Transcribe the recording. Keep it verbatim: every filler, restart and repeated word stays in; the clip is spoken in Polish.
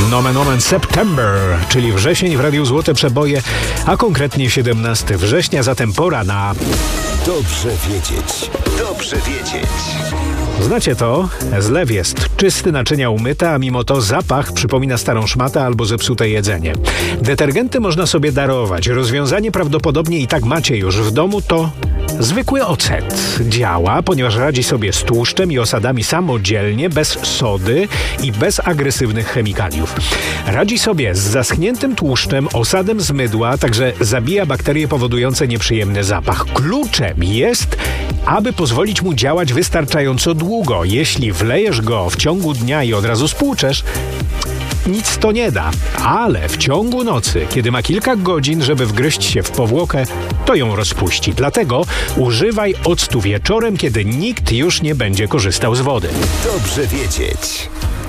Nomen omen September, czyli wrzesień w Radiu Złote Przeboje, a konkretnie siedemnastego września, zatem pora na... Dobrze wiedzieć. Dobrze wiedzieć. Znacie to? Zlew jest czysty, naczynia umyte, a mimo to zapach przypomina starą szmatę albo zepsute jedzenie. Detergenty można sobie darować. Rozwiązanie prawdopodobnie i tak macie już w domu, to zwykły ocet. Działa, ponieważ radzi sobie z tłuszczem i osadami samodzielnie, bez sody i bez agresywnych chemikaliów. Radzi sobie z zaschniętym tłuszczem, osadem z mydła, także zabija bakterie powodujące nieprzyjemny zapach. Kluczem jest, aby pozwolić mu działać wystarczająco długo. Jeśli wlejesz go w ciągu dnia i od razu spłuczesz, nic to nie da, ale w ciągu nocy, kiedy ma kilka godzin, żeby wgryźć się w powłokę, to ją rozpuści. Dlatego używaj octu wieczorem, kiedy nikt już nie będzie korzystał z wody. Dobrze wiedzieć.